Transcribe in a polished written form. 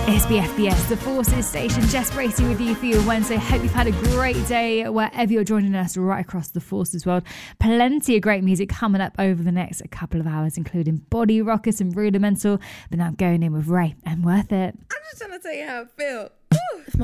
It's BFBS, the Forces Station. Jess Bracey with you for your Wednesday. Hope you've had a great day wherever you're joining us right across the Forces world. Plenty of great music coming up over the next couple of hours, including Body Rockers and Rudimental. But now I'm going in with Ray and Worth It. I'm just trying to tell you how I feel. Woo.